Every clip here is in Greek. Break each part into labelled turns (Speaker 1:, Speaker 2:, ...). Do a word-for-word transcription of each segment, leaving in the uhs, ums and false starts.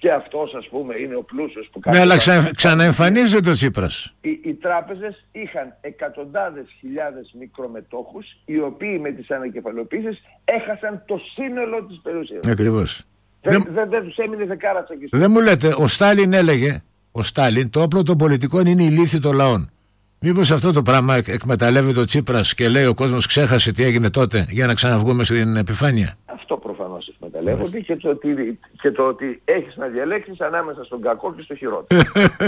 Speaker 1: και αυτός ας πούμε είναι ο πλούσιος που
Speaker 2: κάνει. Ναι, αλλά ξα, ξαναεμφανίζεται ο Τσίπρας.
Speaker 1: Οι, οι τράπεζες είχαν εκατοντάδες χιλιάδες μικρομετόχους, οι οποίοι με τις ανακεφαλαιοποίησεις έχασαν το σύνολο της περιουσίας.
Speaker 2: Ακριβώς.
Speaker 1: Δεν, δεν, δεν, δεν τους έμεινε δεκάρα τσακιστή.
Speaker 2: Δεν μου λέτε, ο Στάλιν έλεγε, ο Στάλιν, το όπλο των πολιτικών είναι η λύθη των λαών. Μήπως αυτό το πράγμα εκμεταλλεύεται ο Τσίπρας και λέει ο κόσμος ξέχασε τι έγινε τότε για να ξαναβγούμε στην επιφάνεια?
Speaker 1: Αυτό προφανώς εκμεταλλεύονται και το, ότι, και το ότι έχεις να διαλέξεις ανάμεσα στον κακό και στο χειρότερο.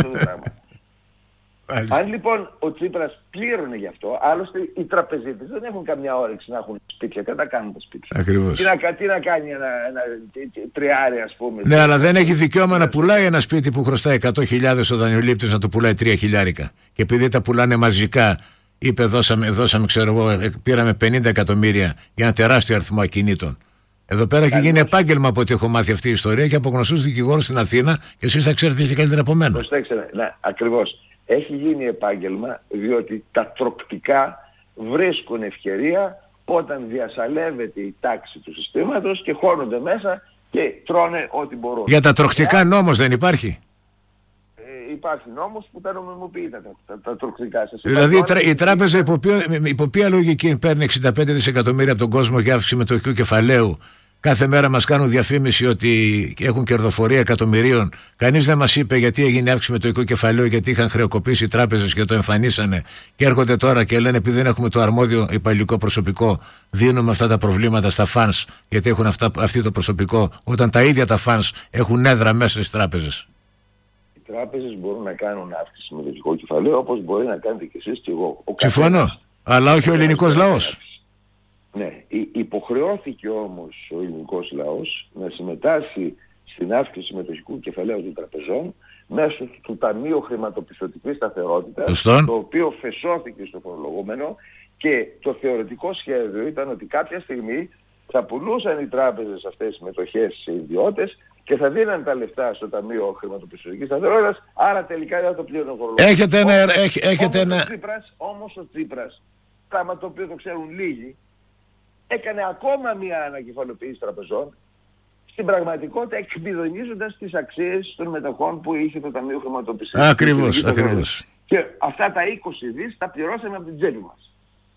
Speaker 1: Αν λοιπόν ο Τσίπρας πλήρωνε γι' αυτό, άλλωστε οι τραπεζίτες δεν έχουν καμιά όρεξη να έχουν σπίτια, κατά κάνουν τα σπίτια.
Speaker 2: Ακριβώς.
Speaker 1: Τι να, τι να κάνει ένα, ένα τριάρι ας πούμε.
Speaker 2: Ναι, αλλά δεν έχει δικαίωμα να πουλάει ένα σπίτι που χρωστάει εκατό χιλιάδες ο δανειολήπτης να το πουλάει τρία χιλιάρικα. Και επειδή τα πουλάνε μαζικά, είπε δώσαμε, δώσαμε ξέρω εγώ, πήραμε πενήντα εκατομμύρια για ένα τεράστιο αριθμό ακινήτων. Εδώ πέρα έχει γίνει επάγγελμα από ό,τι έχω μάθει αυτή η ιστορία και από γνωστούς δικηγόρους στην Αθήνα και εσείς θα ξέρετε και καλύτερα από μένα.
Speaker 1: Προσέξτε, ναι, ακριβώς. Έχει γίνει επάγγελμα διότι τα τροκτικά βρίσκουν ευκαιρία όταν διασαλεύεται η τάξη του συστήματος και χώνονται μέσα και τρώνε ό,τι μπορούν.
Speaker 2: Για τα τροκτικά νόμος δεν υπάρχει?
Speaker 1: Ε, υπάρχει νόμος που τα νομιμοποιεί τα, τα, τα τροκτικά σας.
Speaker 2: Δηλαδή η, τρα, η τράπεζα υπό ποια, υπό ποια λογική παίρνει εξήντα πέντε δισεκατομμύρια από τον κόσμο για αύξηση μετοχικού κεφαλαίου? Κάθε μέρα μας κάνουν διαφήμιση ότι έχουν κερδοφορία εκατομμυρίων. Κανείς δεν μας είπε γιατί έγινε αύξηση μετοχικού κεφαλαίου, γιατί είχαν χρεοκοπήσει οι τράπεζες και το εμφανίσανε. Και έρχονται τώρα και λένε επειδή δεν έχουμε το αρμόδιο υπαλληλικό προσωπικό, δίνουμε αυτά τα προβλήματα στα funds, γιατί έχουν αυτά, αυτή το προσωπικό, όταν τα ίδια τα funds έχουν έδρα μέσα στις τράπεζες.
Speaker 1: Οι τράπεζες μπορούν να κάνουν αύξηση μετοχικού κεφαλαίου όπως μπορεί να κάνετε και εσείς και εγώ.
Speaker 2: Συμφωνώ, αλλά όχι ο ελληνικός λαός.
Speaker 1: Ναι, υποχρεώθηκε όμως ο ελληνικός λαός να συμμετάσχει στην αύξηση μετοχικού κεφαλαίου των τραπεζών μέσω του Ταμείου Χρηματοπιστωτικής Σταθερότητας, το οποίο φεσώθηκε στο φορολογούμενο, και το θεωρητικό σχέδιο ήταν ότι κάποια στιγμή θα πουλούσαν οι τράπεζες αυτές τις μετοχές σε ιδιώτες και θα δίναν τα λεφτά στο Ταμείο Χρηματοπιστωτικής Σταθερότητας, άρα τελικά δεν θα το πλήρωνε ο φορολογούμενος.
Speaker 2: Έχετε ένα... Έχ, έχετε
Speaker 1: όμως,
Speaker 2: ένα...
Speaker 1: Ο Τσίπρας, όμως ο Τσίπρας, πράγμα το οποίο το ξέρουν λίγοι, έκανε ακόμα μια ανακεφαλοποίηση τραπεζών, στην πραγματικότητα εκμηδενίζοντας τις αξίες των μετοχών που είχε το Ταμείο Χρηματοπιστωτικής.
Speaker 2: Ακριβώς, ακριβώς.
Speaker 1: Και αυτά τα είκοσι δις τα πληρώσαμε από την τσέπη μας.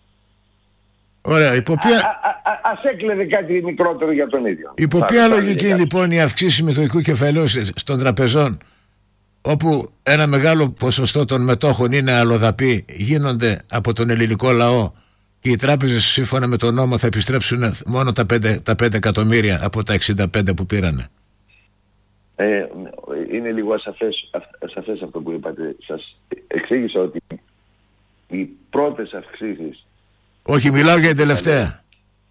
Speaker 2: Ωραία, υπό ποια...
Speaker 1: Α, α, α, ας έκλαιδε κάτι μικρότερο για τον ίδιο.
Speaker 2: Υπό ποια λογική λοιπόν η αυξήση μετοχικού κεφαλαίου των τραπεζών, όπου ένα μεγάλο ποσοστό των μετόχων είναι αλλοδαποί, γίνονται από τον ελληνικό λαό, και οι τράπεζες σύμφωνα με τον νόμο θα επιστρέψουν μόνο τα πέντε, τα πέντε εκατομμύρια από τα εξήντα πέντε που πήρανε?
Speaker 1: Ε, είναι λίγο ασαφές, ασαφές αυτό που είπατε. Σας εξήγησα ότι οι πρώτες αυξήσεις...
Speaker 2: Όχι, μιλάω για την τελευταία.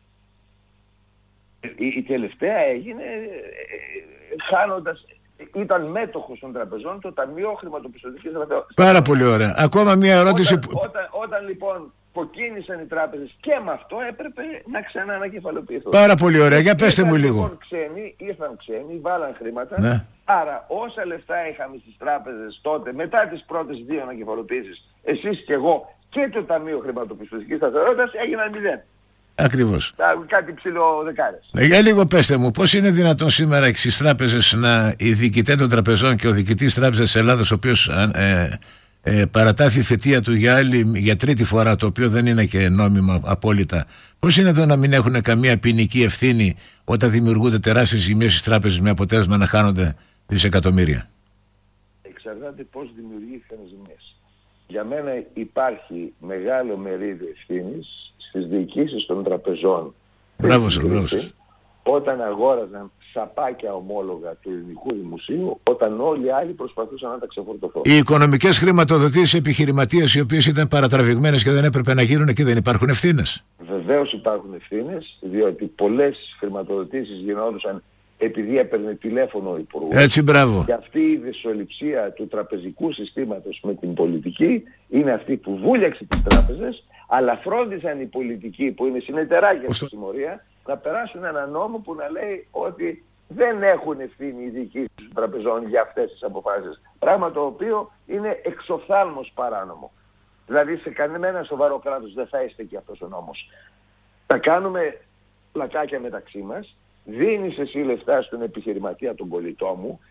Speaker 1: Η, η τελευταία έγινε ε, χάνοντας... Ήταν μέτοχος των τραπεζών το Ταμείο Χρηματοπιστωτικής Σταθερότητας.
Speaker 2: Πάρα πολύ ωραία. Ακόμα μια ερώτηση.
Speaker 1: Όταν, όταν, όταν λοιπόν κοκκίνησαν οι τράπεζες και με αυτό έπρεπε να ξανά ανακεφαλοποιηθούν.
Speaker 2: Πάρα πολύ ωραία. Για πέστε μου λίγο.
Speaker 1: Λοιπόν, ξένοι, ήρθαν ξένοι, βάλαν χρήματα.
Speaker 2: Ναι.
Speaker 1: Άρα όσα λεφτά είχαμε στις τράπεζες τότε, μετά τις πρώτες δύο ανακεφαλοποιήσεις, εσείς και εγώ και το Ταμείο Χρηματοπιστωτικής Σταθερότητας, έγιναν μηδέν.
Speaker 2: Ακριβώς.
Speaker 1: Κάτι ψηλό δεκάρες.
Speaker 2: Ναι, για λίγο πέστε μου, πώς είναι δυνατόν σήμερα στις τράπεζες να οι διοικητές των τραπεζών και ο διοικητής Τράπεζας της Ελλάδας, ο οποίος ε, ε, παρατάθη η θητεία του για, άλλη, για τρίτη φορά, το οποίο δεν είναι και νόμιμα απόλυτα, πώς είναι εδώ να μην έχουν καμία ποινική ευθύνη όταν δημιουργούνται τεράστιες ζημίες στις τράπεζες με αποτέλεσμα να χάνονται δισεκατομμύρια?
Speaker 1: Εξαρτάται πώς δημιουργήθηκαν οι ζημίες. Για μένα υπάρχει μεγάλο μερίδιο ευθύνης στις διοικήσεις των τραπεζών.
Speaker 2: Μπράβο σας, μπράβο σας.
Speaker 1: Όταν αγόραζαν σαπάκια ομόλογα του ελληνικού δημοσίου, όταν όλοι οι άλλοι προσπαθούσαν να τα ξεφορτωθούν.
Speaker 2: Οι οικονομικές χρηματοδοτήσεις επιχειρηματίες, οι οποίες ήταν παρατραβηγμένες και δεν έπρεπε να γίνουν, εκεί δεν υπάρχουν ευθύνες?
Speaker 1: Βεβαίως υπάρχουν ευθύνες, διότι πολλές χρηματοδοτήσεις γινόντουσαν επειδή έπαιρνε τηλέφωνο ο υπουργός.
Speaker 2: Έτσι, μπράβο.
Speaker 1: Και αυτή η δυσοληψία του τραπεζικού συστήματος με την πολιτική είναι αυτή που βούλιαξε τις τράπεζες, αλλά φρόντισαν οι πολιτικοί που είναι συνεταιράκια στη συμμορία να περάσουν ένα νόμο που να λέει ότι δεν έχουν ευθύνη οι διοικήσεις των τραπεζών για αυτές τις αποφάσεις. Πράγμα το οποίο είναι εξοφθάλμος παράνομο. Δηλαδή σε κανένα σοβαρό κράτος δεν θα έστεκε αυτός ο νόμος. Θα κάνουμε πλακάκια μεταξύ μας. Δίνεις εσύ λεφτά στον επιχειρηματία, τον κολλητό μου,